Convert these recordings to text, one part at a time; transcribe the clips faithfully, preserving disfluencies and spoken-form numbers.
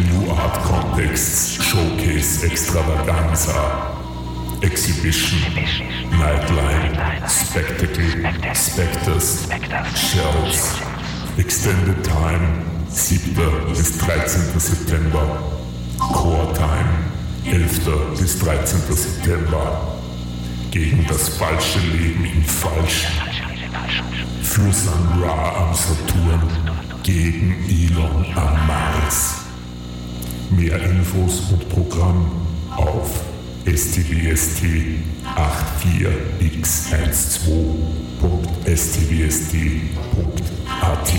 New Art Contexts Showcase Extravaganza. Exhibition, Nightline, Spectacle, Spectres, Shells, Extended Time, siebter bis dreizehnter September, Core Time, elfter bis dreizehnter September, gegen das falsche Leben im Falschen, für Sun Ra am Saturn, gegen Elon am Mars. Mehr Infos und Programm auf S T B S T vier x zwölf punkt s t b s t punkt a t.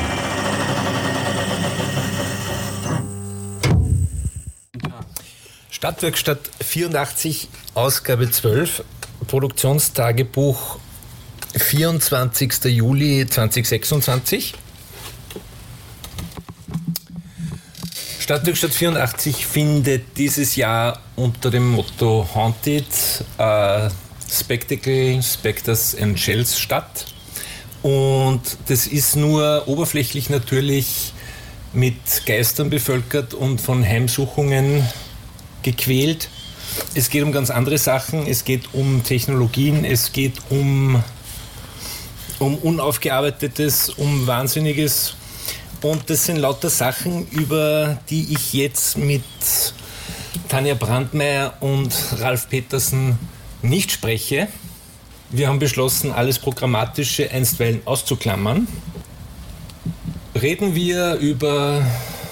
Stadtwerkstatt vierundachtzig, Ausgabe zwölf, Produktionstagebuch vierundzwanzigster Juli zweitausendsechsundzwanzig. Stadtwerkstatt vierundachtzig findet dieses Jahr unter dem Motto Haunted, äh, Spectacle, Spectres and Shells statt. Und das ist nur oberflächlich natürlich mit Geistern bevölkert und von Heimsuchungen gequält. Es geht um ganz andere Sachen, es geht um Technologien, es geht um, um Unaufgearbeitetes, um Wahnsinniges. Und das sind lauter Sachen, über die ich jetzt mit Tanja Brandmeier und Ralf Petersen nicht spreche. Wir haben beschlossen, alles Programmatische einstweilen auszuklammern. Reden wir über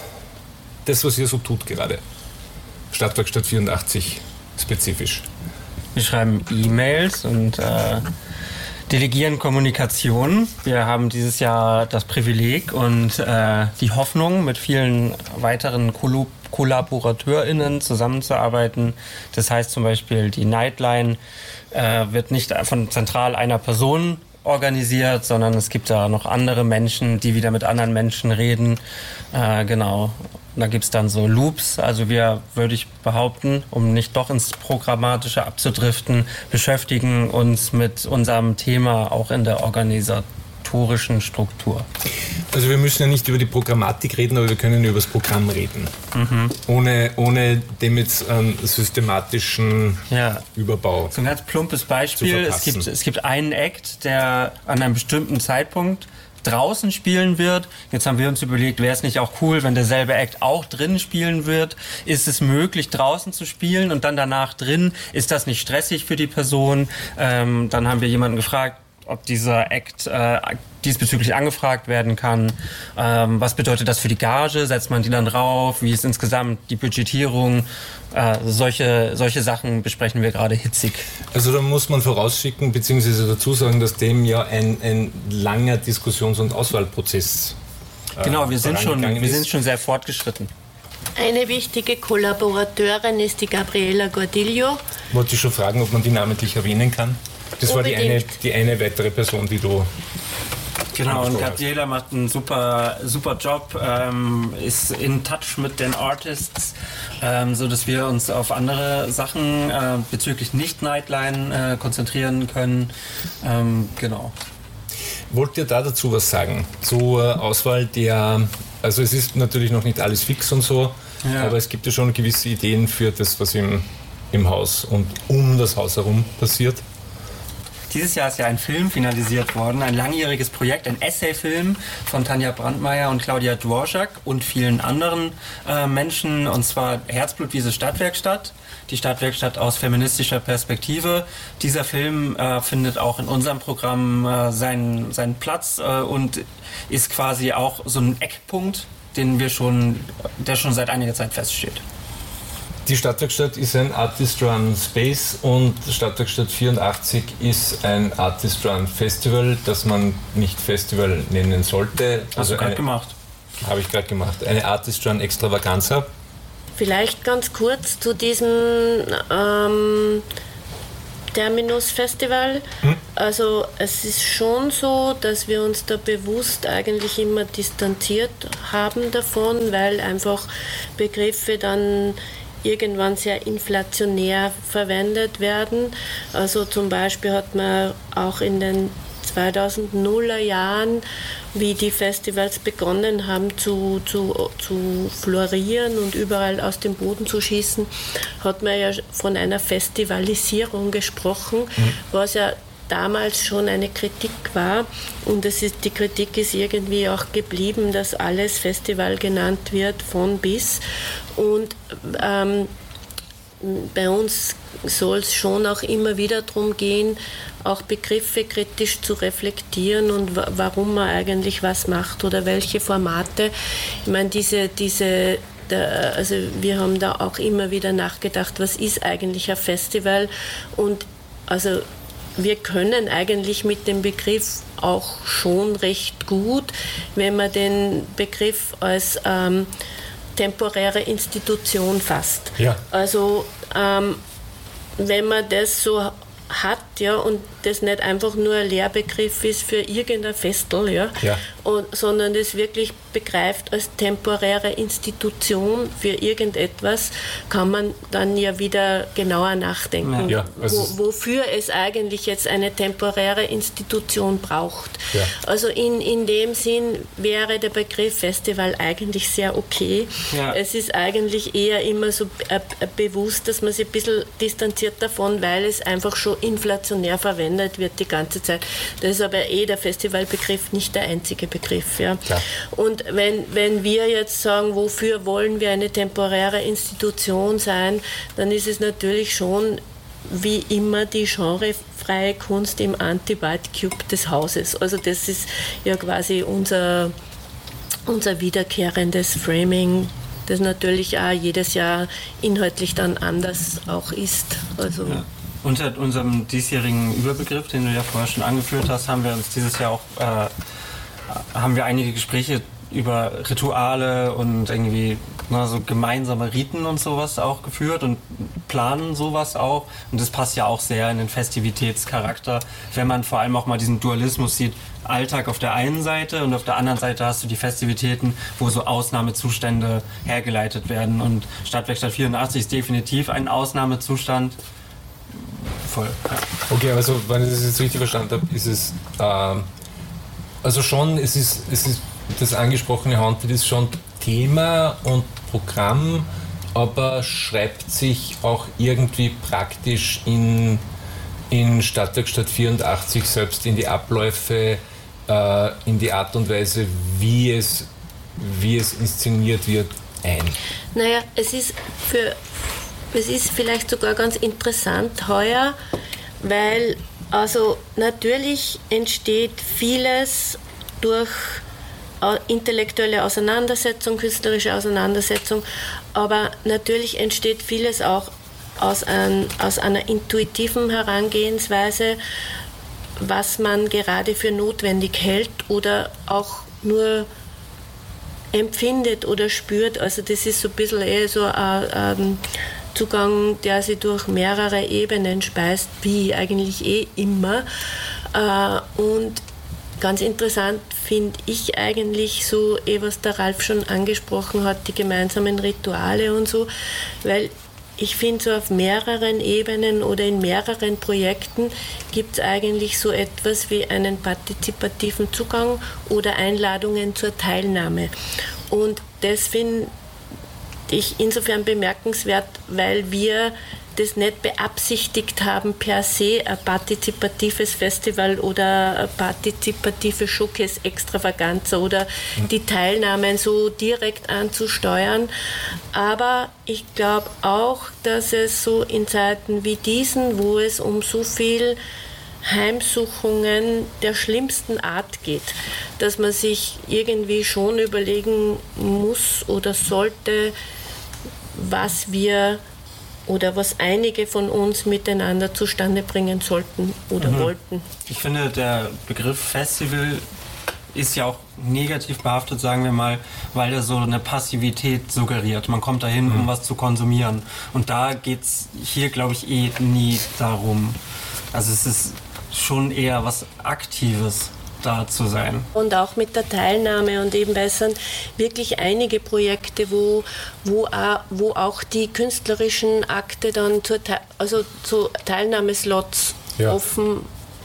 das, was ihr so tut gerade. Stadtwerkstatt vierundachtzig spezifisch. Wir schreiben E-Mails und äh, delegieren Kommunikation. Wir haben dieses Jahr das Privileg und äh, die Hoffnung, mit vielen weiteren Kollab- KollaborateurInnen zusammenzuarbeiten. Das heißt zum Beispiel, die Nightline äh, wird nicht von zentral einer Person organisiert, sondern es gibt da noch andere Menschen, die wieder mit anderen Menschen reden. Äh, genau. Da gibt es dann so Loops. Also wir, würde ich behaupten, um nicht doch ins Programmatische abzudriften, beschäftigen uns mit unserem Thema auch in der organisatorischen Struktur. Also wir müssen ja nicht über die Programmatik reden, aber wir können über das Programm reden. Mhm. Ohne, ohne dem jetzt einen systematischen ja. Überbau. So ein ganz plumpes Beispiel. Es gibt, es gibt einen Act, der an einem bestimmten Zeitpunkt draußen spielen wird. Jetzt haben wir uns überlegt, wäre es nicht auch cool, wenn derselbe Act auch drin spielen wird? Ist es möglich, draußen zu spielen und dann danach drin? Ist das nicht stressig für die Person? Ähm, dann haben wir jemanden gefragt, ob dieser Act äh, diesbezüglich angefragt werden kann. Ähm, was bedeutet das für die Gage? Setzt man die dann drauf? Wie ist insgesamt die Budgetierung? Äh, solche, solche Sachen besprechen wir gerade hitzig. Also da muss man vorausschicken bzw. dazu sagen, dass dem ja ein, ein langer Diskussions- und Auswahlprozess äh, Genau, wir sind, schon, wir sind schon sehr fortgeschritten. Eine wichtige Kollaborateurin ist die Gabriela Gordillo. Wollte ich schon fragen, ob man die namentlich erwähnen kann? Das Unbedingt. war die eine, die eine weitere Person, die du... Genau, und Gabriela macht einen super, super Job, ähm, ist in touch mit den Artists, ähm, sodass wir uns auf andere Sachen äh, bezüglich Nicht-Nightline äh, konzentrieren können. Ähm, genau. Wollt ihr da dazu was sagen? Zur Auswahl der... Also es ist natürlich noch nicht alles fix und so, ja. aber es gibt ja schon gewisse Ideen für das, was im, im Haus und um das Haus herum passiert. Dieses Jahr ist ja ein Film finalisiert worden, ein langjähriges Projekt, ein Essayfilm von Tanja Brandmeier und Claudia Dvorak und vielen anderen äh, Menschen, und zwar Herzblut-Wiese Stadtwerkstatt, die Stadtwerkstatt aus feministischer Perspektive. Dieser Film äh, findet auch in unserem Programm äh, seinen, seinen Platz äh, und ist quasi auch so ein Eckpunkt, den wir schon, der schon seit einiger Zeit feststeht. Die Stadtwerkstatt ist ein Artist-Run Space und Stadtwerkstatt vierundachtzig ist ein Artist-Run Festival, das man nicht Festival nennen sollte. Hast also du gerade gemacht? Habe ich gerade gemacht. Eine Artist-Run Extravaganza. Vielleicht ganz kurz zu diesem ähm, Terminus Festival. Hm? Also es ist schon so, dass wir uns da bewusst eigentlich immer distanziert haben davon, weil einfach Begriffe dann irgendwann sehr inflationär verwendet werden. Also zum Beispiel hat man auch in den zweitausendnuller Jahren, wie die Festivals begonnen haben zu, zu, zu florieren und überall aus dem Boden zu schießen, hat man ja von einer Festivalisierung gesprochen, mhm. was ja damals schon eine Kritik war, und es ist, die Kritik ist irgendwie auch geblieben, dass alles Festival genannt wird, von bis. Und ähm, bei uns soll es schon auch immer wieder darum gehen, auch Begriffe kritisch zu reflektieren und w- warum man eigentlich was macht oder welche Formate. Ich meine, diese, diese der, also wir haben da auch immer wieder nachgedacht, was ist eigentlich ein Festival, und also wir können eigentlich mit dem Begriff auch schon recht gut, wenn man den Begriff als ähm, temporäre Institution fasst. Ja. Also ähm, wenn man das so hat, ja, und das nicht einfach nur ein Lehrbegriff ist für irgendein Festel, ja, ja. Und, sondern das wirklich begreift als temporäre Institution für irgendetwas, kann man dann ja wieder genauer nachdenken, ja, also wo, wofür es eigentlich jetzt eine temporäre Institution braucht. Ja. Also in, in dem Sinn wäre der Begriff Festival eigentlich sehr okay. Ja. Es ist eigentlich eher immer so äh, bewusst, dass man sich ein bisschen distanziert davon, weil es einfach schon inflationär verwendet wird die ganze Zeit. Das ist aber eh der Festivalbegriff nicht der einzige Begriff. Ja. Ja. Und wenn, wenn wir jetzt sagen, wofür wollen wir eine temporäre Institution sein, dann ist es natürlich schon wie immer die genrefreie Kunst im Anti-White Cube des Hauses. Also das ist ja quasi unser, unser wiederkehrendes Framing, das natürlich auch jedes Jahr inhaltlich dann anders auch ist. Also ja. Unter unserem diesjährigen Überbegriff, den du ja vorher schon angeführt hast, haben wir uns dieses Jahr auch äh, haben wir einige Gespräche über Rituale und irgendwie na, so gemeinsame Riten und sowas auch geführt und planen sowas auch. Und das passt ja auch sehr in den Festivitätscharakter, wenn man vor allem auch mal diesen Dualismus sieht. Alltag auf der einen Seite und auf der anderen Seite hast du die Festivitäten, wo so Ausnahmezustände hergeleitet werden. Und Stadtwerkstatt vierundachtzig ist definitiv ein Ausnahmezustand. Voll. Ja. Okay, also wenn ich das jetzt richtig verstanden habe, ist es ähm, also schon, es ist, es ist das angesprochene Haunted ist schon Thema und Programm, aber schreibt sich auch irgendwie praktisch in, in Stadtwerkstatt vierundachtzig selbst in die Abläufe, äh, in die Art und Weise, wie es, wie es inszeniert wird, ein. Naja, es ist für Es ist vielleicht sogar ganz interessant heuer, weil also natürlich entsteht vieles durch intellektuelle Auseinandersetzung, künstlerische Auseinandersetzung, aber natürlich entsteht vieles auch aus, ein, aus einer intuitiven Herangehensweise, was man gerade für notwendig hält oder auch nur empfindet oder spürt. Also das ist so ein bisschen eher so ein, ein Zugang, der sich durch mehrere Ebenen speist, wie eigentlich eh immer. Und ganz interessant finde ich eigentlich so, eh was der Ralf schon angesprochen hat, die gemeinsamen Rituale und so, weil ich finde, so auf mehreren Ebenen oder in mehreren Projekten gibt es eigentlich so etwas wie einen partizipativen Zugang oder Einladungen zur Teilnahme. Und das finde ich insofern bemerkenswert, weil wir das nicht beabsichtigt haben, per se ein partizipatives Festival oder eine partizipative Showcase-Extravaganza oder die Teilnahmen so direkt anzusteuern. Aber ich glaube auch, dass es so in Zeiten wie diesen, wo es um so viel Heimsuchungen der schlimmsten Art geht, dass man sich irgendwie schon überlegen muss oder sollte, was wir oder was einige von uns miteinander zustande bringen sollten oder mhm. wollten. Ich finde, der Begriff Festival ist ja auch negativ behaftet, sagen wir mal, weil er so eine Passivität suggeriert. Man kommt dahin, mhm. um was zu konsumieren. Und da geht es hier, glaube ich, eh nie darum. Also es ist schon eher was Aktives, da zu sein. Und auch mit der Teilnahme, und eben, weil es sind wirklich einige Projekte, wo, wo, auch, wo auch die künstlerischen Akte dann zur Te- also zu Teilnahmeslots ja. offen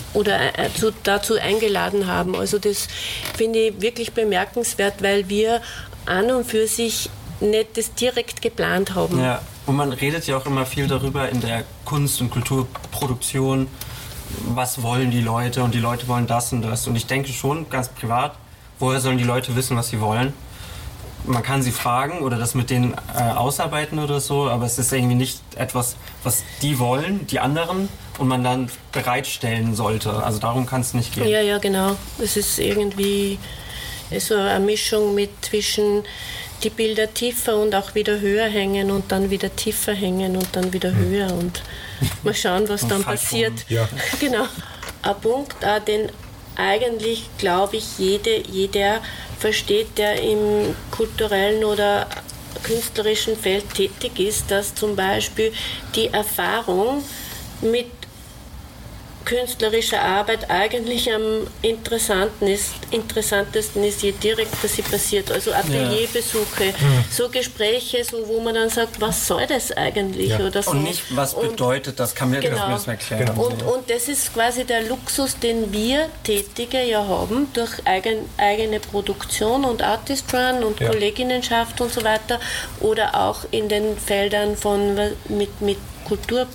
oder äh, zu, dazu eingeladen haben. Also das finde ich wirklich bemerkenswert, weil wir an und für sich nicht das direkt geplant haben. Ja, und man redet ja auch immer viel darüber in der Kunst- und Kulturproduktion, was wollen die Leute und die Leute wollen das und das. Und ich denke schon, ganz privat, woher sollen die Leute wissen, was sie wollen? Man kann sie fragen oder das mit denen äh, ausarbeiten oder so, aber es ist irgendwie nicht etwas, was die wollen, die anderen, und man dann bereitstellen sollte. Also darum kann es nicht gehen. Ja, ja, genau. Es ist irgendwie so eine Mischung mit zwischen die Bilder tiefer und auch wieder höher hängen und dann wieder tiefer hängen und dann wieder mhm. höher und mal schauen, was dann passiert. Ja. Genau. Ein Punkt, äh, den eigentlich, glaube ich, jede, jeder versteht, der im kulturellen oder künstlerischen Feld tätig ist, dass zum Beispiel die Erfahrung mit künstlerischer Arbeit eigentlich am interessanten ist, interessantesten ist, je direkter sie passiert. Also Atelierbesuche, ja. mhm. so Gespräche, so, wo man dann sagt, was soll das eigentlich? Ja. Oder so. Und nicht, was und, bedeutet das, kann mir genau. das erklären. Genau. Und, und das ist quasi der Luxus, den wir Tätige ja haben, durch eigen, eigene Produktion und Artist Run und ja. Kolleginnenschaft und so weiter, oder auch in den Feldern von mit, mit Kultur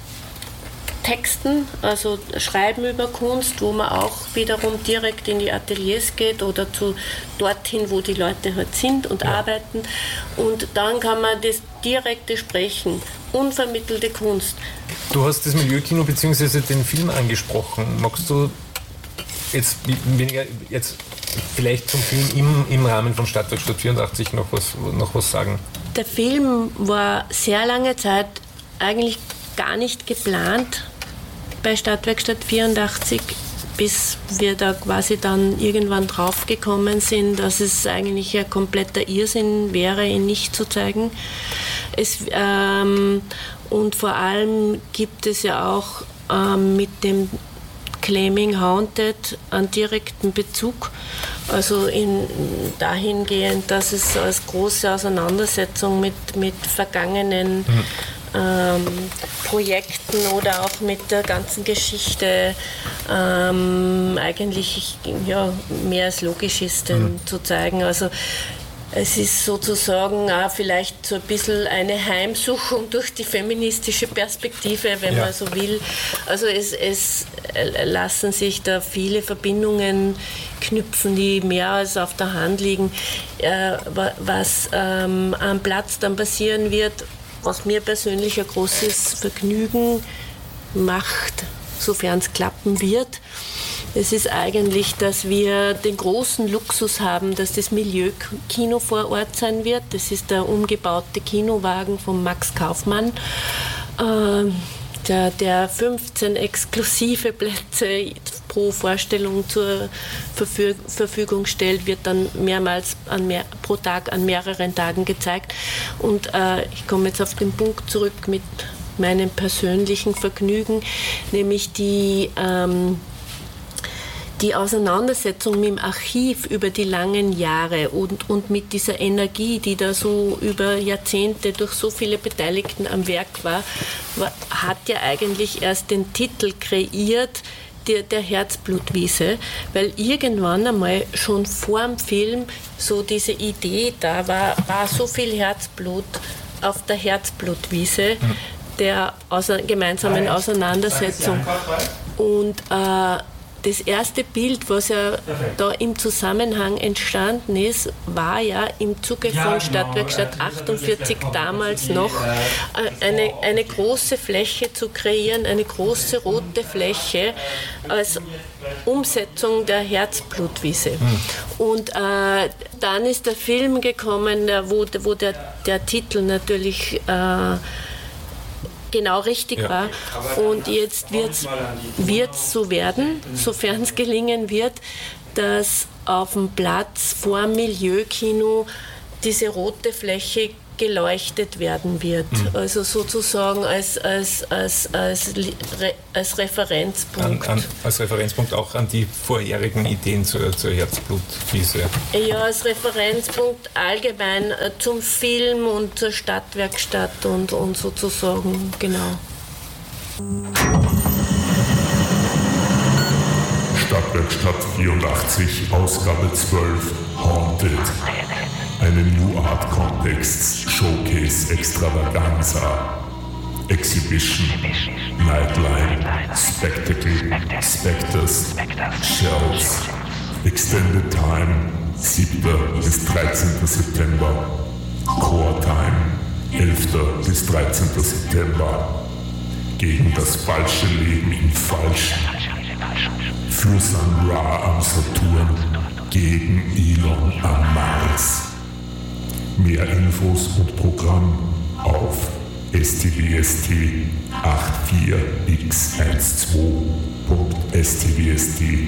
Texten, also Schreiben über Kunst, wo man auch wiederum direkt in die Ateliers geht oder zu dorthin, wo die Leute halt sind und ja. arbeiten. Und dann kann man das direkte Sprechen, unvermittelte Kunst. Du hast das Milieukino bzw. den Film angesprochen. Magst du jetzt weniger jetzt vielleicht zum Film im, im Rahmen von Stadtwerkstatt vierundachtzig noch was, noch was sagen? Der Film war sehr lange Zeit eigentlich gar nicht geplant bei Stadtwerkstatt vierundachtzig, bis wir da quasi dann irgendwann draufgekommen sind, dass es eigentlich ein kompletter Irrsinn wäre, ihn nicht zu zeigen. Es, ähm, und vor allem gibt es ja auch ähm, mit dem Claiming Haunted einen direkten Bezug, also in, dahingehend, dass es als große Auseinandersetzung mit, mit vergangenen mhm. Ähm, Projekten oder auch mit der ganzen Geschichte ähm, eigentlich ja, mehr als logisch ist, den mhm. zu zeigen. Also es ist sozusagen auch vielleicht so ein bisschen eine Heimsuchung durch die feministische Perspektive, wenn ja. man so will. Also es, es lassen sich da viele Verbindungen knüpfen, die mehr als auf der Hand liegen. Äh, was ähm, am Platz dann passieren wird, was mir persönlich ein großes Vergnügen macht, sofern es klappen wird, es ist eigentlich, dass wir den großen Luxus haben, dass das Milieukino vor Ort sein wird. Das ist der umgebaute Kinowagen von Max Kaufmann, äh, der, der fünfzehn exklusive Plätze pro Vorstellung zur Verfüg- Verfügung stellt, wird dann mehrmals an mehr, pro Tag an mehreren Tagen gezeigt. Und äh, ich komme jetzt auf den Punkt zurück mit meinem persönlichen Vergnügen, nämlich die, ähm, die Auseinandersetzung mit dem Archiv über die langen Jahre und, und mit dieser Energie, die da so über Jahrzehnte durch so viele Beteiligten am Werk war, war hat ja eigentlich erst den Titel kreiert, Der, der Herzblutwiese, weil irgendwann einmal schon vor dem Film so diese Idee da war, war so viel Herzblut auf der Herzblutwiese, mhm. der außer, gemeinsamen Auseinandersetzung. Und äh, das erste Bild, was ja da im Zusammenhang entstanden ist, war ja im Zuge von Stadtwerkstatt achtundvierzig damals noch eine, eine große Fläche zu kreieren, eine große rote Fläche als Umsetzung der Herzblutwiese. Mhm. Und äh, dann ist der Film gekommen, wo, wo der, der Titel natürlich äh, genau richtig ja. war. Und jetzt wird es so werden, sofern es gelingen wird, dass auf dem Platz vor dem Milieukino diese rote Fläche geleuchtet werden wird. Mhm. Also sozusagen als, als, als, als, als Referenzpunkt. An, an, als Referenzpunkt auch an die vorherigen Ideen zur, zur Herzblutwiese. Ja, als Referenzpunkt allgemein zum Film und zur Stadtwerkstatt und, und sozusagen, genau. Stadtwerkstatt vierundachtzig, Ausgabe zwölf, Haunted. Eine New Art Contexts Showcase Extravaganza. Exhibition, Nightline, Spectacle, Spectres, Shells. Extended Time, siebter bis dreizehnter September. Core Time, elfter bis dreizehnter September. Gegen das falsche Leben im Falschen. Für Sun Ra am Saturn, gegen Elon am Mars. Mehr Infos und Programm auf S T W S T vier x zwölf punkt s t w s t